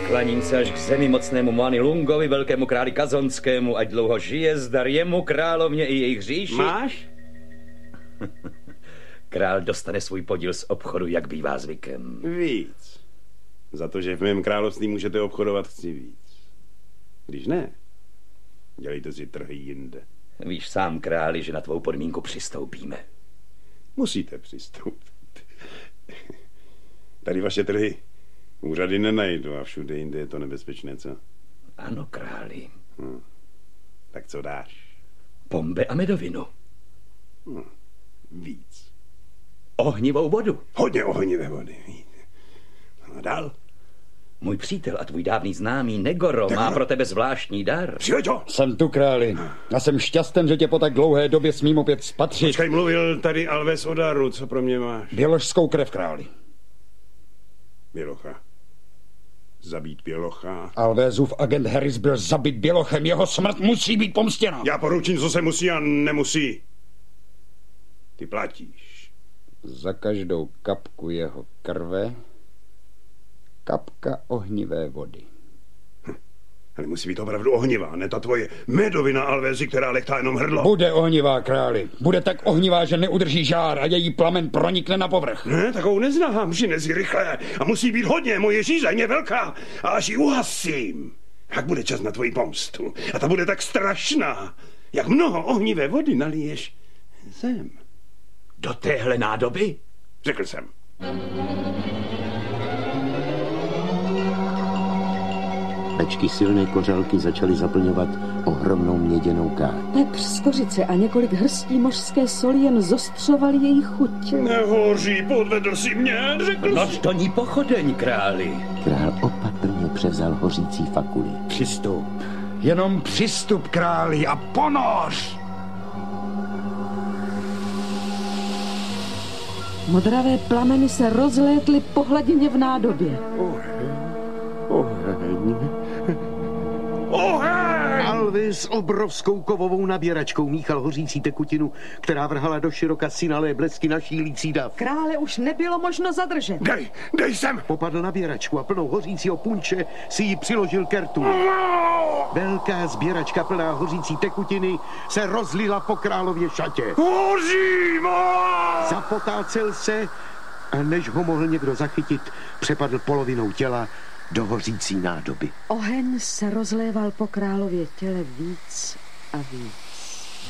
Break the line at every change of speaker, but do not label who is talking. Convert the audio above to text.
Klaním se až k zemi mocnému Muani Lungovi, velkému králi Kazonskému, ať dlouho žije, zdar jemu, královně i jejich říši.
Máš?
Král dostane svůj podíl z obchodu, jak bývá zvykem.
Víc. Za to, že v mém království můžete obchodovat, chci víc. Když ne, dělejte si trhy jinde.
Víš sám, králi, že na tvou podmínku přistoupíme.
Musíte přistoupit. Tady vaše trhy úřady nenajdu a všude jinde je to nebezpečné, co?
Ano, králi.
Tak co dáš?
Pombe a medovinu.
Víc.
Ohnivou vodu.
Hodně ohnivé vody. A dál?
Můj přítel a tvůj dávný známý Negoro má pro tebe zvláštní dar.
Přihoďo!
Jsem tu, králi. A jsem šťasten, že tě po tak dlouhé době smím opět spatřit.
Počkej, mluvil tady Alves o daru. Co pro mě máš?
Běložskou krev, králi.
Bělocha. Zabít Bělocha.
Alvézův agent Harris byl zabit Bělochem. Jeho smrt musí být pomstěna.
Já poručím, co se musí a nemusí. Ty platíš.
Za každou kapku jeho krve kapka ohnivé vody.
Ale musí být opravdu ohnivá, ne ta tvoje medovina, Alvézi, která lechtá jenom hrdlo.
Bude ohnivá, králi. Bude tak ohnivá, že neudrží žár a její plamen pronikne na povrch.
Ne, takovou neznám, žinezi rychle. A musí být hodně, moje žízeň je velká. A až ji uhasím, jak bude čas na tvoji pomstu. A ta bude tak strašná. Jak mnoho ohnivé vody naliješ zem.
Do téhle nádoby?
Řekl jsem.
Pečky silné kořalky začaly zaplňovat ohromnou měděnou káť.
Pepř z kořice a několik hrstí mořské soli jen zostřovali její chuť.
Nehoří, podvedl si mě, řekl
Noč do ní pochodeň, králi.
Král opatrně převzal hořící fakuly.
Přistup. Jenom přistup, králi, a ponoř!
Modravé plameny se rozlétly po hladině v nádobě.
Alvis s obrovskou kovovou nabíračkou míchal hořící tekutinu, která vrhala do široka synalé blesky na šílící dav.
Krále už nebylo možno zadržet.
Dej sem!
Popadl nabíračku a plnou hořícího punče si ji přiložil k rtu. Velká sběračka plná hořící tekutiny se rozlila po králově šatě.
Hoří,
Zapotácel se a než ho mohl někdo zachytit, přepadl polovinou těla do hořící nádoby.
Oheň se rozléval po králově těle víc a víc.